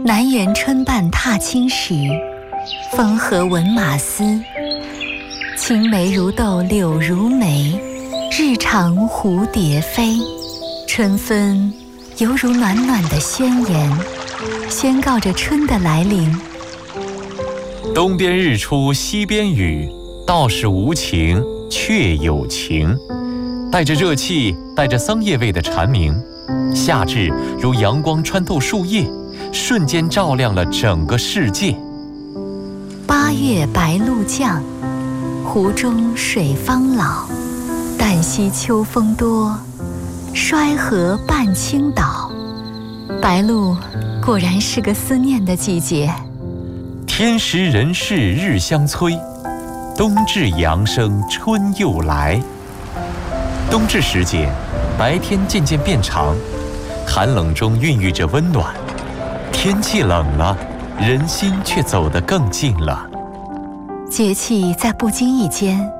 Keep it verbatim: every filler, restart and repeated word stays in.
南园春半踏青时，风和闻马嘶。青梅如豆柳如眉，日长蝴蝶飞。春分犹如暖暖的宣言，宣告着春的来临。 东边日出西边雨，道是无晴却有晴。带着热气，带着桑叶味的蝉鸣，夏至如阳光穿透树叶，瞬间照亮了整个世界。 八月白露降，湖中水方老。旦夕秋风多，衰河半倾倒。白露果然是个思念的季节。 天时人事日相催，冬至阳生春又来。冬至时节，白天渐渐变长，寒冷中孕育着温暖。天气冷了，人心却走得更近了。 节气在不经意间